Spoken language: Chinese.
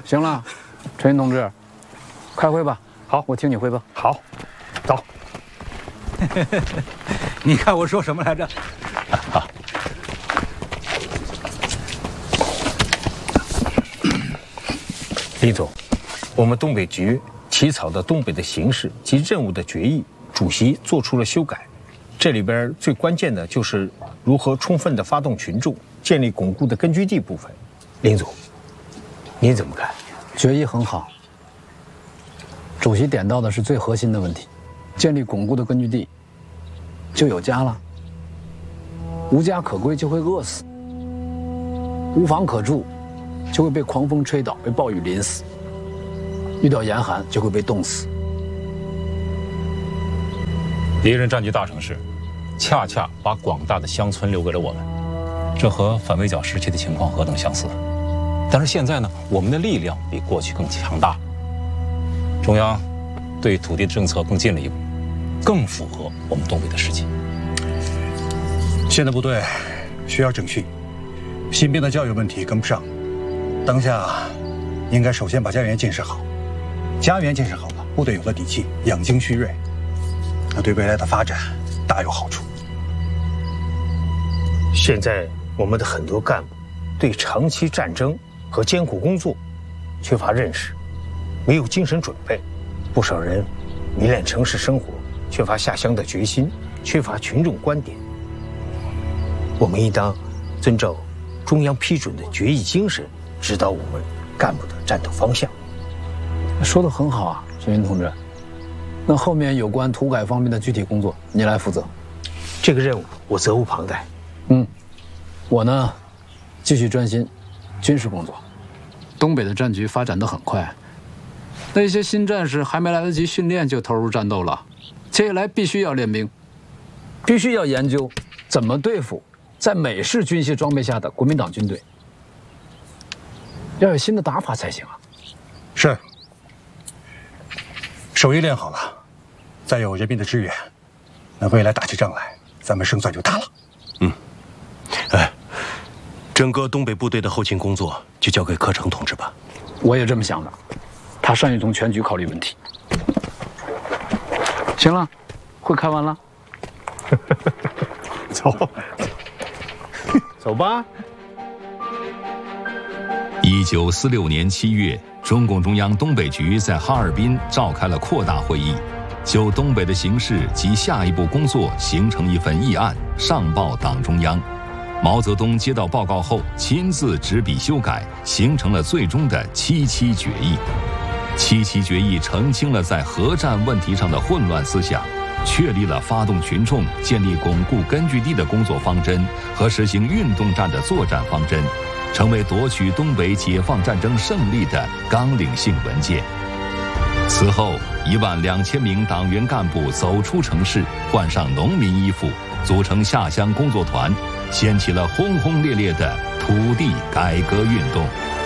行了，陈云同志，开会吧。 好， 我听你汇报。 好，走。 你看我说什么来着？ 好。李总，我们东北局起草的东北的形势及任务的决议，主席做出了修改。这里边最关键的就是如何充分的发动群众，建立巩固的根据地部分。林总，你怎么看？ 决议很好，主席点到的是最核心的问题，建立巩固的根据地，就有家了。无家可归就会饿死，无房可住就会被狂风吹倒，被暴雨淋死，遇到严寒就会被冻死。 敌人占据大城市，恰恰把广大的乡村留给了我们，这和反围剿时期的情况何等相似。但是现在呢，我们的力量比过去更强大，中央对土地的政策更进了一步，更符合我们东北的实际。 现在部队需要整训，新兵的教育问题跟不上，当下应该首先把家园建设好，家园建设好了，部队有了底气，养精蓄锐，那对未来的发展大有好处。 现在我们的很多干部对长期战争和艰苦工作缺乏认识，没有精神准备，不少人迷恋城市生活，缺乏下乡的决心，缺乏群众观点。我们应当遵照中央批准的决议精神，指导我们干部的战斗方向。 说得很好啊，陈云同志。那后面有关土改方面的具体工作，你来负责。 这个任务我责无旁贷。 我呢，继续专心军事工作。东北的战局发展得很快，那些新战士还没来得及训练就投入战斗了。接下来必须要练兵，必须要研究怎么对付在美式军械装备下的国民党军队，要有新的打法才行啊。 是，手艺练好了，再有人民的支援，那未来打起仗来，咱们胜算就大了。 整个东北部队的后勤工作就交给柯成同志吧。 我也这么想的，他善于从全局考虑问题。行了，会开完了。 走， 走吧。 1946年7月，中共中央东北局在哈尔滨召开了扩大会议，就东北的形势及下一步工作形成一份议案，上报党中央。毛泽东接到报告后，亲自执笔修改，形成了最终的77决议。77决议澄清了在核战问题上的混乱思想，确立了发动群众、建立巩固根据地的工作方针和实行运动战的作战方针，成为夺取东北解放战争胜利的纲领性文件。此后，12000名党员干部走出城市，换上农民衣服，组成下乡工作团，掀起了轰轰烈烈的土地改革运动。